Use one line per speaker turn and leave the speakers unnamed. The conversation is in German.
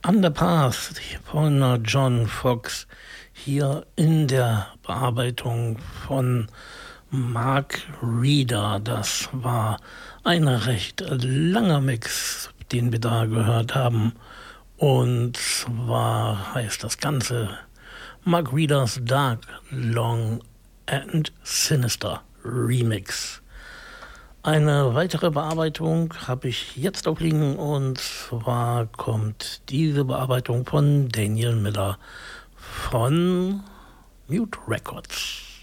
Underpath von John Foxx hier in der Bearbeitung von Mark Reeder. Das war ein recht langer Mix, den wir da gehört haben. Und zwar heißt das Ganze Mark Reeders Dark, Long and Sinister Remix. Eine weitere Bearbeitung habe ich jetzt auch liegen, und zwar kommt diese Bearbeitung von Daniel Miller von Mute Records.